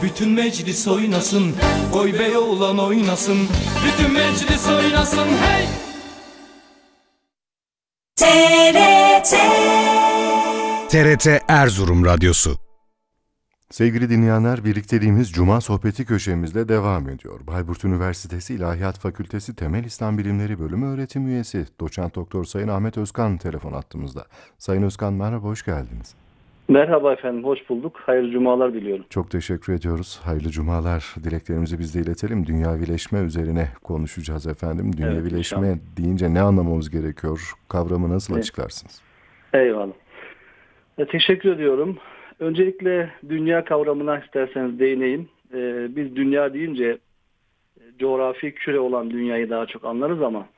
bütün meclis oynasın. Oy bey oğlan oynasın, bütün meclis oynasın. Hey! TRT TRT Erzurum Radyosu. Sevgili dinleyenler, birlikteliğimiz Cuma Sohbeti köşemizle devam ediyor. Bayburt Üniversitesi İlahiyat Fakültesi Temel İslam Bilimleri Bölümü öğretim üyesi Doçent Doktor Sayın Ahmet Özkan telefon attığımızda. Sayın Özkan merhaba, hoş geldiniz. Merhaba efendim, hoş bulduk. Hayırlı cumalar diliyorum. Çok teşekkür ediyoruz. Hayırlı cumalar. Dileklerimizi biz de iletelim. Dünyavileşme üzerine konuşacağız efendim. Dünyavileşme deyince ne anlamamız gerekiyor? Kavramı nasıl açıklarsınız? Eyvallah. Teşekkür ediyorum. Öncelikle dünya kavramına isterseniz değineyim. Biz dünya deyince coğrafi küre olan dünyayı daha çok anlarız ama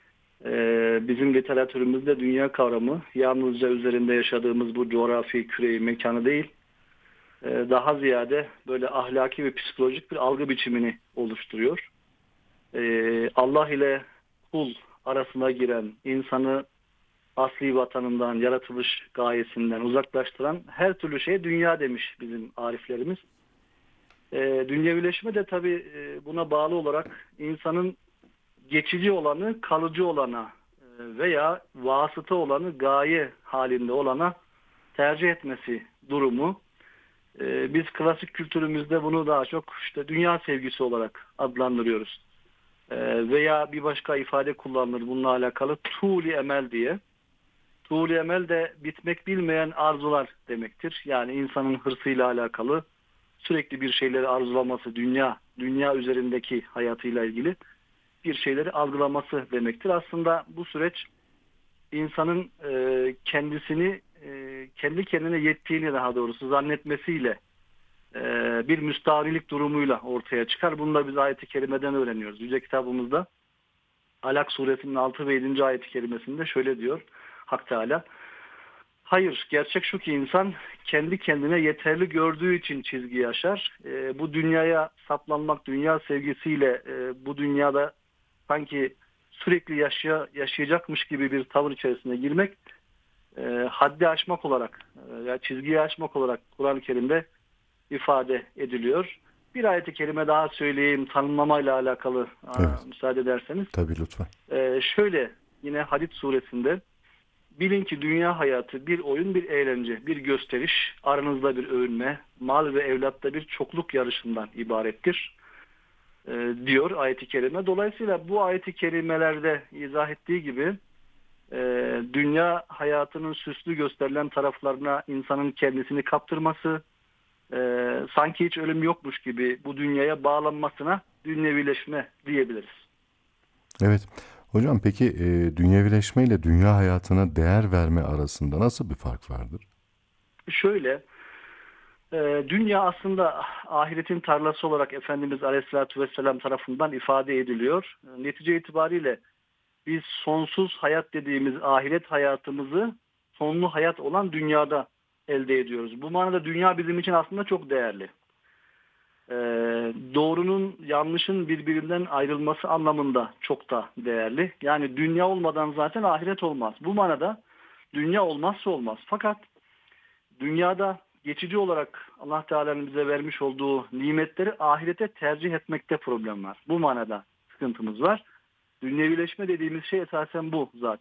bizim literatürümüzde dünya kavramı yalnızca üzerinde yaşadığımız bu coğrafi küreyi, mekanı değil, daha ziyade böyle ahlaki ve psikolojik bir algı biçimini oluşturuyor. Allah ile kul arasına giren, insanı asli vatanından, yaratılış gayesinden uzaklaştıran her türlü şeye dünya demiş bizim ariflerimiz. Dünyevileşme de tabii buna bağlı olarak insanın geçici olanı kalıcı olana veya vasıta olanı gaye halinde olana tercih etmesi durumu. Biz klasik kültürümüzde bunu daha çok işte dünya sevgisi olarak adlandırıyoruz. Veya bir başka ifade kullanılır bununla alakalı, tuğli emel diye. Tuğli emel de bitmek bilmeyen arzular demektir. Yani insanın hırsıyla alakalı sürekli bir şeyleri arzulaması, dünya üzerindeki hayatıyla ilgili bir şeyleri algılaması demektir. Aslında bu süreç insanın kendisini kendi kendine yettiğini daha doğrusu zannetmesiyle bir müstahrilik durumuyla ortaya çıkar. Bunu da biz ayet-i kerimeden öğreniyoruz. Yüce kitabımızda Alak suresinin 6 ve 7. ayet-i kerimesinde şöyle diyor Hak Teala: hayır, gerçek şu ki insan kendi kendine yeterli gördüğü için çizgi yaşar. Bu dünyaya saplanmak, dünya sevgisiyle bu dünyada sanki sürekli yaşayacakmış gibi bir tavır içerisine girmek haddi aşmak olarak, ya çizgiyi aşmak olarak Kur'an-ı Kerim'de ifade ediliyor. Bir ayet-i kerime daha söyleyeyim tanımlamayla alakalı, Evet. müsaade ederseniz. Tabii, lütfen. Şöyle, yine Hadid suresinde: bilin ki dünya hayatı bir oyun, bir eğlence, bir gösteriş, aranızda bir övünme, mal ve evlatta bir çokluk yarışından ibarettir diyor ayet-i kerime. Dolayısıyla bu ayet-i kerimelerde izah ettiği gibi dünya hayatının süslü gösterilen taraflarına insanın kendisini kaptırması, sanki hiç ölüm yokmuş gibi bu dünyaya bağlanmasına dünyevileşme diyebiliriz. Evet. Hocam peki dünyavileşme ile dünya hayatına değer verme arasında nasıl bir fark vardır? Şöyle, dünya aslında ahiretin tarlası olarak Efendimiz Aleyhisselatü Vesselam tarafından ifade ediliyor. Netice itibariyle biz sonsuz hayat dediğimiz ahiret hayatımızı sonlu hayat olan dünyada elde ediyoruz. Bu manada dünya bizim için aslında çok değerli. Doğrunun yanlışın birbirinden ayrılması anlamında çok da değerli. Yani dünya olmadan zaten ahiret olmaz. Bu manada dünya olmazsa olmaz. Fakat dünyada geçici olarak Allah Teala'nın bize vermiş olduğu nimetleri ahirete tercih etmekte problem var. Bu manada sıkıntımız var. Dünyevileşme dediğimiz şey esasen bu zaten.